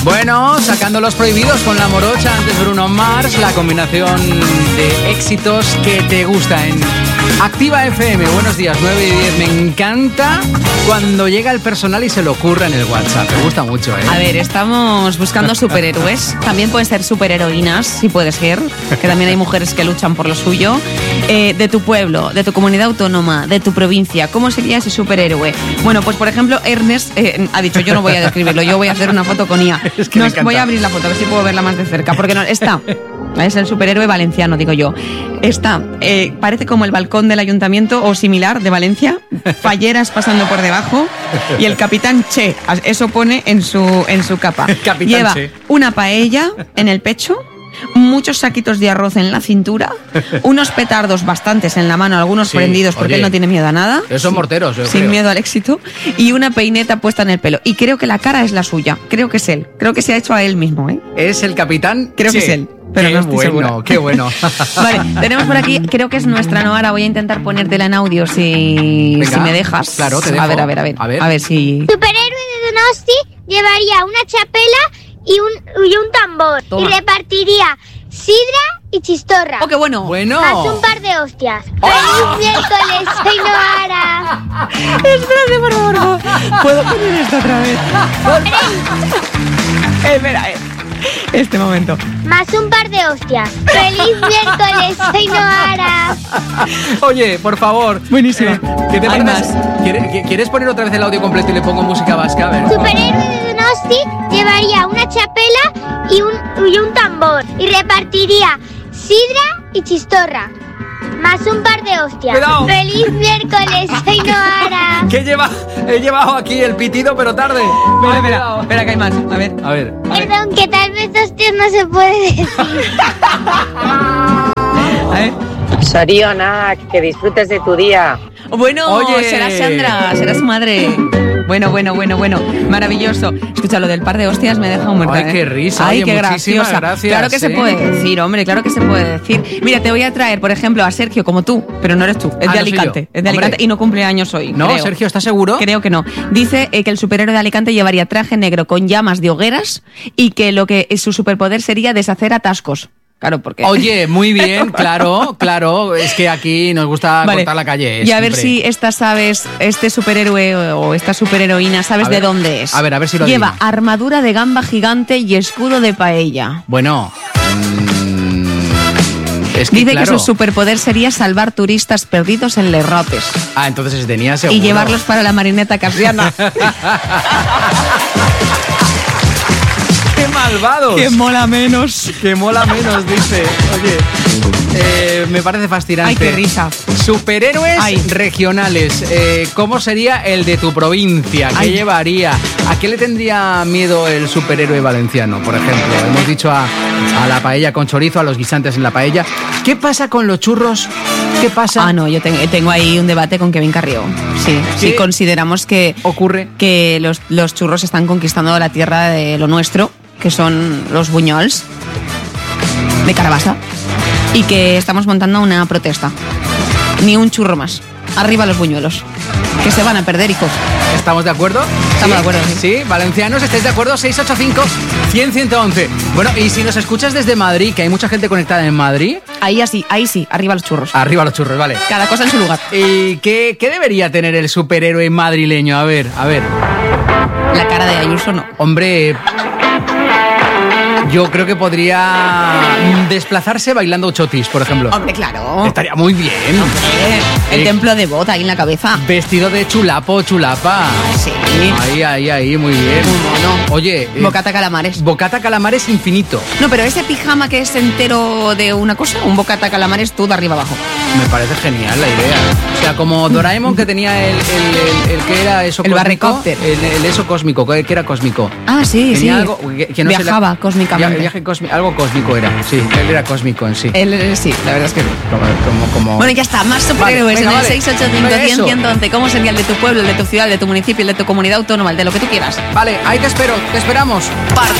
Bueno, sacando los prohibidos con La Morocha, antes Bruno Mars, la combinación de éxitos que te gusta en Activa FM. Buenos días, 9 y 10. Me encanta cuando llega el personal y se le ocurre en el WhatsApp. Me gusta mucho, ¿eh? A ver, estamos buscando superhéroes. También pueden ser superheroínas, si puede ser, que también hay mujeres que luchan por lo suyo. De tu pueblo, de tu comunidad autónoma, de tu provincia. ¿Cómo sería ese superhéroe? Bueno, pues por ejemplo, Ernest ha dicho, yo no voy a describirlo, yo voy a hacer una foto con IA. Es que Voy a abrir la foto, a ver si puedo verla más de cerca, porque no, está... Es el superhéroe valenciano, digo yo. Está, parece como el balcón del ayuntamiento o similar de Valencia, falleras pasando por debajo y el capitán Che, eso pone en su capa. Lleva Che. una paella en el pecho, muchos saquitos de arroz en la cintura, unos petardos bastantes en la mano, algunos Sí, prendidos porque oye, él no tiene miedo a nada. esos son morteros, yo Sin creo. miedo al éxito. Y una peineta puesta en el pelo. Y creo que la cara es la suya. Creo que es él. Creo que se ha hecho a él mismo, ¿eh? Es el capitán Creo que Che. es él, pero qué no estoy bueno, segura. qué bueno. Vale, tenemos por aquí, creo que es nuestra, ¿no? Ahora voy a intentar ponértela en audio si Venga, me dejas. claro, te dejo. A ver. A ver. A ver si... Superhéroe de Donosti llevaría una chapela y un tambor. Toma. Y repartiría sidra y chistorra. ¡Oh, qué bueno! Bueno. Más un par de hostias. ¡Feliz miércoles! Soy Noara. Espérate, por favor. ¿Puedo poner esto otra vez? Espera, este momento. Más un par de hostias. ¡Feliz miércoles! Soy Noara. Oye, por favor. Buenísima. ¿Qué te Hay parece? ¿Quieres poner otra vez el audio completo y le pongo música vasca? A ver. Superhéroe de Donosti llevaría una chapela y un tambor. Y repartiría sidra y chistorra. Más un par de hostias. Cuidado. ¡Feliz miércoles! Soy Noara. ¿Qué lleva? He llevado aquí el pitido, pero tarde. Espera, que hay más. A ver. A ver. Perdón, que tal vez hostias no se puede decir. A ver. Soriona, que disfrutes de tu día. Bueno, Oye. será Sandra, será su madre. Bueno. Maravilloso. Escucha, lo del par de hostias me deja muerta. Ay, qué risa. Ay, Oye, qué muchísimas graciosa. gracias, Claro que se puede decir, hombre, claro que se puede decir. Mira, te voy a traer, por ejemplo, a Sergio, como tú, pero no eres tú. Es Ah, de no soy Alicante. yo. Es de Alicante Hombre. y no cumple años hoy. No, creo. Sergio, ¿estás seguro? Creo que no. Dice que el superhéroe de Alicante llevaría traje negro con llamas de hogueras y que su superpoder sería deshacer atascos. Claro, porque... Oye, muy bien, claro. Es que aquí nos gusta Vale. cortar la calle. Y a ver siempre. si esta sabes, este superhéroe o esta superheroína, sabes A ver, de dónde es. a ver si lo Lleva adivino. armadura de gamba gigante y escudo de paella. Bueno. Es que, Dice claro. que su superpoder sería salvar turistas perdidos en Lerrotes Ah, entonces tenía seguro. y llevarlos para la marineta capriana. ¡Qué malvados! ¡Que mola menos! Que mola menos, dice. Oye, me parece fascinante. ¡Ay, qué risa! Superhéroes Ay. regionales. ¿Cómo sería el de tu provincia? ¿Qué Ay. llevaría? ¿A qué le tendría miedo el superhéroe valenciano, por ejemplo? Hemos dicho a la paella con chorizo, a los guisantes en la paella. ¿Qué pasa con los churros? ¿Qué pasa? Ah, no, yo tengo ahí un debate con Kevin Carrió. Sí, ¿Qué sí, consideramos que ocurre? los churros están conquistando la tierra de lo nuestro, que son los buñols de Carabassa, y que estamos montando una protesta. Ni un churro más. Arriba los buñuelos, que se van a perder, hijos. ¿Estamos de acuerdo? Estamos de acuerdo, sí. Sí, valencianos, ¿estáis de acuerdo? 685-100-111. Bueno, y si nos escuchas desde Madrid, que hay mucha gente conectada en Madrid, Ahí sí, arriba los churros. arriba los churros, vale. Cada cosa en su lugar. ¿Y qué debería tener el superhéroe madrileño? A ver. La cara de Ayuso no. Hombre, yo creo que podría desplazarse bailando chotis, por ejemplo. Hombre, claro. Estaría muy bien. El templo de Bot ahí en la cabeza. Vestido de chulapa. Sí. Ahí, muy bien. Muy mono. Oye, Bocata calamares. bocata calamares infinito. No, pero ese pijama que es entero de una cosa, un bocata calamares tú de arriba abajo. Me parece genial la idea. O sea, como Doraemon que tenía el que era eso El cósmico. barricóptero. El eso cósmico, que era cósmico. Ah, sí, Tenía sí. algo que no sé Viajaba cósmicamente. Algo cósmico era, sí. Él era cósmico en sí. Él sí, la verdad es que sí. Como... Bueno, ya está, más superhéroes Vale, venga, en el vale. 685 Eso. 111. ¿Cómo sería el de tu pueblo, el de tu ciudad, el de tu municipio, el de tu comunidad autónoma, el de lo que tú quieras? Vale, ahí te espero, te esperamos. Parte